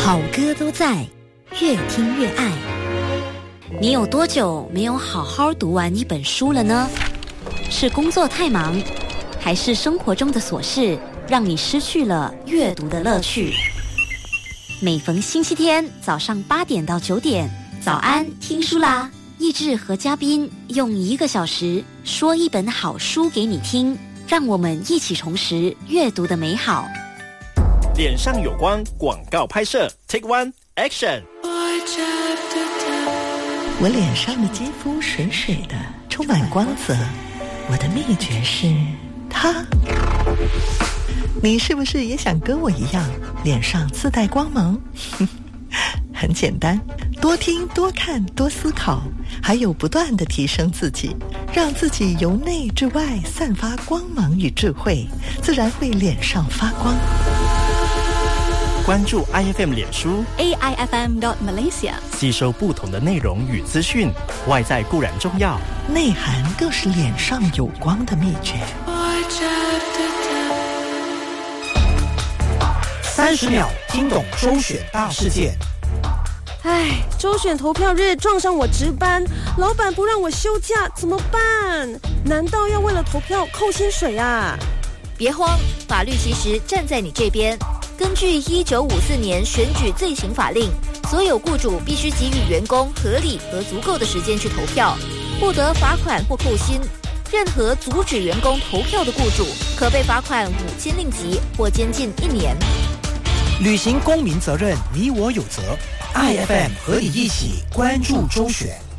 好歌都在，越听越爱。你有多久没有好好读完一本书了呢？是工作太忙，还是生活中的琐事让你失去了阅读的乐趣？每逢星期天早上8点到9点，早安听书啦！奕志和嘉宾用1个小时说一本好书给你听，让我们一起重拾阅读的美好。 脸上有光广告拍摄 Take One Action。 我脸上的肌肤水水的，充满光泽。我的秘诀是它。你是不是也想跟我一样，脸上自带光芒？很简单，多听多看多思考，还有不断地提升自己，让自己由内至外散发光芒与智慧，自然会脸上发光。 关注 IFM 脸书 AIFM.Malaysia， 吸收不同的内容与资讯，外在固然重要， 内涵更是脸上有光的秘诀。 30秒听懂周选大事件。 周选投票日撞上我值班，老板不让我休假，怎么办？难道要为了投票扣薪水啊？ 别慌，法律其实站在你这边。根据1954年选举罪行法令，所有雇主必须给予员工合理和足够的时间去投票，不得罚款或扣薪。任何阻止员工投票的雇主，可被罚款5000令吉或监禁1年。 履行公民责任，你我有责。IFM 和你一起关注周选。